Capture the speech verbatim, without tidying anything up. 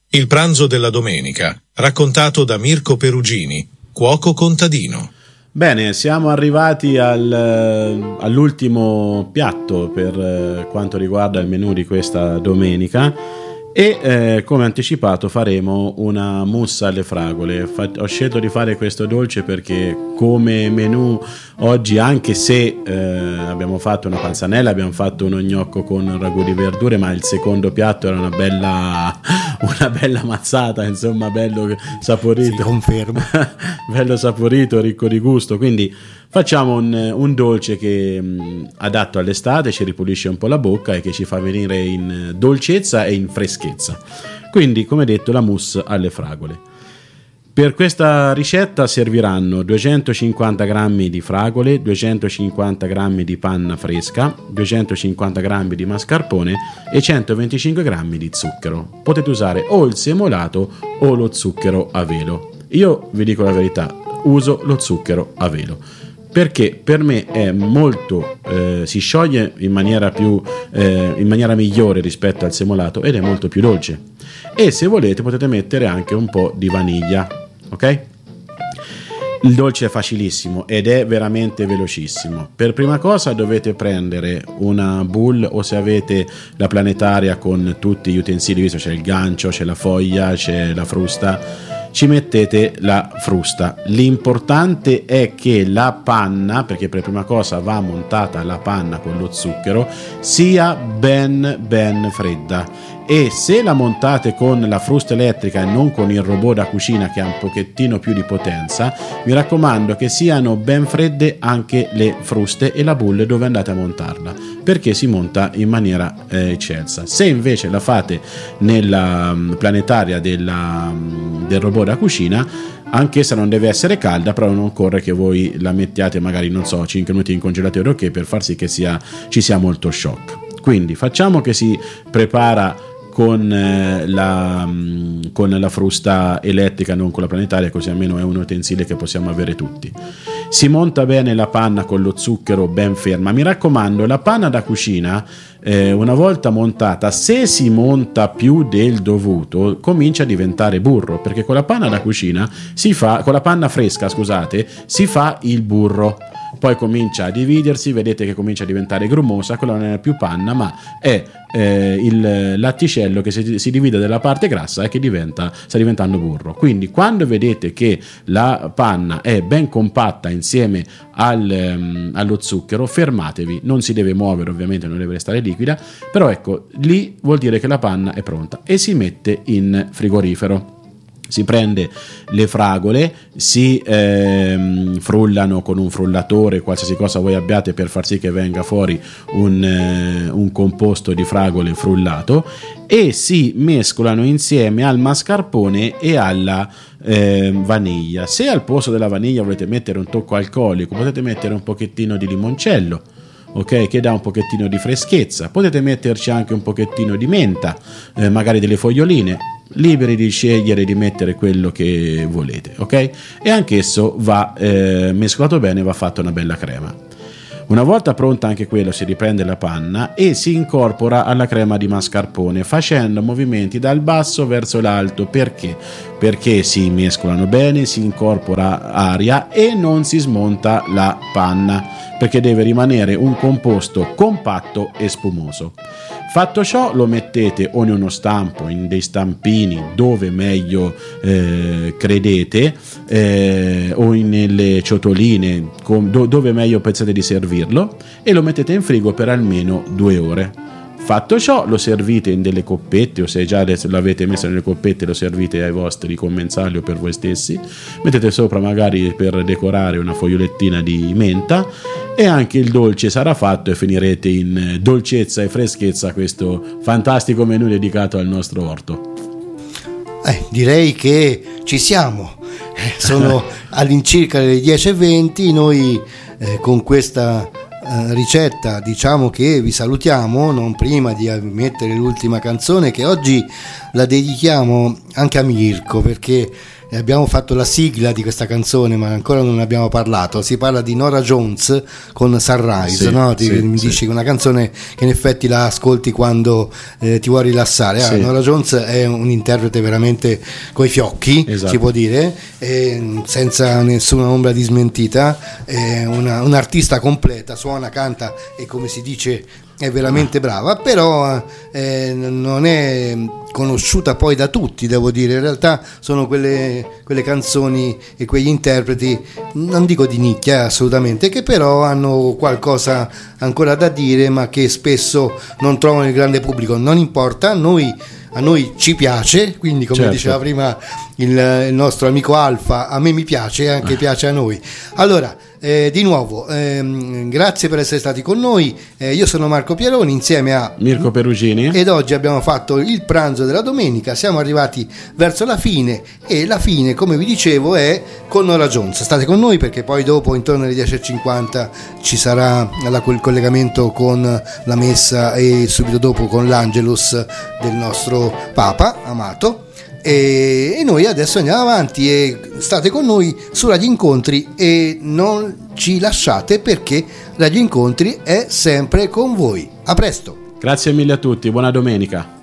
Il pranzo della domenica, raccontato da Mirko Perugini, cuoco contadino. Bene, siamo arrivati al, all'ultimo piatto per quanto riguarda il menù di questa domenica e eh, come anticipato faremo una mousse alle fragole. Fa- ho scelto di fare questo dolce perché come menù oggi, anche se eh, abbiamo fatto una panzanella, abbiamo fatto uno gnocco con ragù di verdure, ma il secondo piatto era una bella una bella mazzata, insomma, bello saporito. Si conferma. Bello saporito, ricco di gusto, quindi facciamo un, un dolce che mh, adatto all'estate, ci ripulisce un po' la bocca e che ci fa venire in dolcezza e in freschezza. Quindi, come detto, la mousse alle fragole. Per questa ricetta serviranno duecentocinquanta grammi di fragole, duecentocinquanta grammi di panna fresca, duecentocinquanta grammi di mascarpone e centoventicinque grammi di zucchero. Potete usare o il semolato o lo zucchero a velo. Io vi dico la verità, uso lo zucchero a velo perché per me è molto eh, si scioglie in maniera più eh, in maniera migliore rispetto al semolato ed è molto più dolce. E se volete potete mettere anche un po' di vaniglia, ok? Il dolce è facilissimo ed è veramente velocissimo. Per prima cosa dovete prendere una boule o se avete la planetaria con tutti gli utensili, visto c'è il gancio, c'è la foglia, c'è la frusta, ci mettete la frusta. L'importante è che la panna, perché per prima cosa va montata la panna con lo zucchero, sia ben ben fredda. E se la montate con la frusta elettrica e non con il robot da cucina che ha un pochettino più di potenza, mi raccomando che siano ben fredde anche le fruste e la boule dove andate a montarla, perché si monta in maniera eh, eccelsa. Se invece la fate nella um, planetaria della, um, del robot da cucina, anch'essa non deve essere calda, però non occorre che voi la mettiate magari, non so, cinque minuti in congelatore, ok, per far sì che sia, ci sia molto shock. Quindi facciamo che si prepara con eh, la con la frusta elettrica, non con la planetaria, così almeno è un utensile che possiamo avere tutti. Si monta bene la panna con lo zucchero ben ferma. Mi raccomando, la panna da cucina eh, una volta montata, se si monta più del dovuto, comincia a diventare burro, perché con la panna da cucina si fa, con la panna fresca, scusate, si fa il burro. Poi comincia a dividersi, vedete che comincia a diventare grumosa, quella non è più panna ma è eh, il latticello che si, si divide dalla parte grassa e che diventa, sta diventando burro. Quindi quando vedete che la panna è ben compatta insieme al, um, allo zucchero, fermatevi, non si deve muovere ovviamente, non deve restare liquida, però ecco, lì vuol dire che la panna è pronta e si mette in frigorifero. Si prende le fragole, si ehm, frullano con un frullatore, qualsiasi cosa voi abbiate per far sì che venga fuori un, eh, un composto di fragole frullato, e si mescolano insieme al mascarpone e alla eh, vaniglia. Se al posto della vaniglia volete mettere un tocco alcolico, potete mettere un pochettino di limoncello, ok, che dà un pochettino di freschezza. Potete metterci anche un pochettino di menta, eh, magari delle foglioline. Liberi di scegliere di mettere quello che volete, ok? E anch'esso va eh, mescolato bene, va fatta una bella crema. Una volta pronta anche quello, si riprende la panna e si incorpora alla crema di mascarpone facendo movimenti dal basso verso l'alto. Perché? Perché si mescolano bene, si incorpora aria e non si smonta la panna, perché deve rimanere un composto compatto e spumoso. Fatto ciò, lo mettete o in uno stampo, in dei stampini dove meglio eh, credete, eh, o in, nelle ciotoline com, do, dove meglio pensate di servirlo, e lo mettete in frigo per almeno due ore. Fatto ciò, lo servite in delle coppette, o se già l'avete messo nelle coppette lo servite ai vostri commensali o per voi stessi. Mettete sopra magari per decorare una fogliolettina di menta e anche il dolce sarà fatto e finirete in dolcezza e freschezza questo fantastico menù dedicato al nostro orto. Eh, direi che ci siamo, sono all'incirca le dieci e venti, noi eh, con questa ricetta diciamo che vi salutiamo, non prima di mettere l'ultima canzone che oggi la dedichiamo anche a Mirko, perché e abbiamo fatto la sigla di questa canzone, ma ancora non ne abbiamo parlato. Si parla di Norah Jones con Sunrise, sì, no? Ti, sì, mi sì. dici una canzone che in effetti la ascolti quando eh, ti vuoi rilassare. Ah, Sì. Norah Jones è un interprete veramente coi fiocchi, Esatto. si può dire, eh, senza nessuna ombra di smentita, è una, un'artista completa, suona, canta e, come si dice, è veramente brava, però eh, non è conosciuta poi da tutti, devo dire. In realtà sono quelle, quelle canzoni e quegli interpreti, non dico di nicchia assolutamente, che però hanno qualcosa ancora da dire, ma che spesso non trovano il grande pubblico. Non importa, noi a noi ci piace, quindi come Certo. diceva prima il, il nostro amico Alfa, a me mi piace, anche piace a noi. Allora, eh, di nuovo, ehm, grazie per essere stati con noi. Eh, io sono Marco Pieroni insieme a Mirko Perugini. ed oggi abbiamo fatto il pranzo della domenica, siamo arrivati verso la fine e la fine, come vi dicevo, è con Norah Jones. State con noi perché poi dopo, intorno alle dieci e cinquanta, ci sarà la, il collegamento con la messa e subito dopo con l'Angelus del nostro Papa amato. E noi adesso andiamo avanti e state con noi su Radio Incontri e non ci lasciate, perché Radio Incontri è sempre con voi. A presto. Grazie mille a tutti, buona domenica.